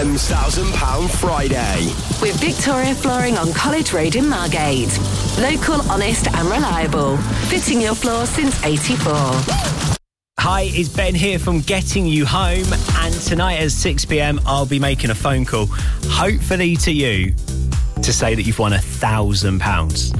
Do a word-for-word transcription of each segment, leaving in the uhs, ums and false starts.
M's one thousand pounds Friday. With Victoria Flooring on College Road in Margate. Local, honest and reliable. Fitting your floor since eighty-four. Hi, it's Ben here from Getting You Home, and tonight at six p.m. I'll be making a phone call, hopefully to you, to say that you've won a thousand pounds.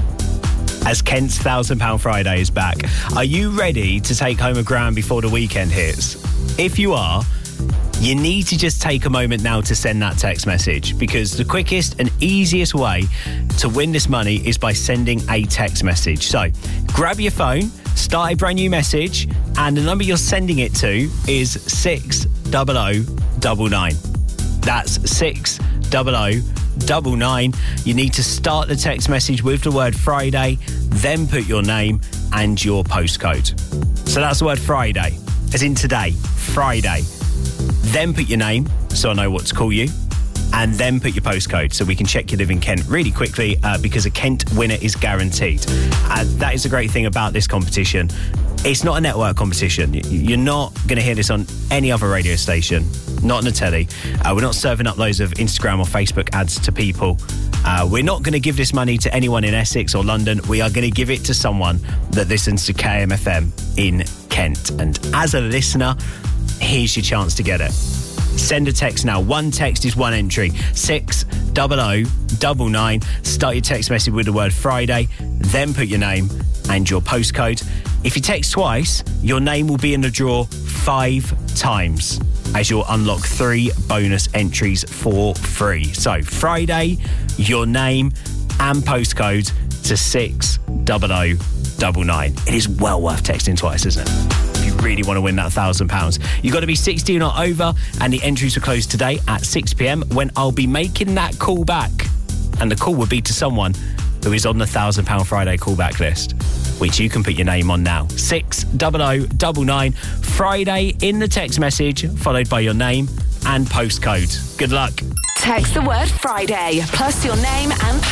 As Kent's one thousand pounds Friday is back. Are you ready to take home a grand before the weekend hits? If you are, you need to just take a moment now to send that text message, because the quickest and easiest way to win this money is by sending a text message. So grab your phone, start a brand new message, and the number you're sending it to is six double oh double nine. That's six double oh double nine. You need to start the text message with the word Friday, then put your name and your postcode. So that's the word Friday, as in today, Friday. Then put your name, so I know what to call you, and then put your postcode so we can check you live in Kent really quickly, uh, because a Kent winner is guaranteed. And that is the great thing about this competition. It's not a network competition. You're not going to hear this on any other radio station, not on the telly. Uh, we're not serving up loads of Instagram or Facebook ads to people. Uh, we're not going to give this money to anyone in Essex or London. We are going to give it to someone that listens to K M F M in Kent. And as a listener, here's your chance to get it. Send a text now. One text is one entry. six double oh double nine. Start your text message with the word Friday, then put your name and your postcode. If you text twice, your name will be in the draw five times, as you'll unlock three bonus entries for free. So Friday, your name and postcode to six double oh double nine. It is well worth texting twice, isn't it? If you really want to win that one thousand pounds. You've got to be sixteen or over, and the entries will close today at six p.m. when I'll be making that call back. And the call will be to someone who is on the one thousand pounds Friday callback list, which you can put your name on now. six double oh double nine. Friday in the text message, followed by your name and postcode. Good luck. Text the word Friday, plus your name and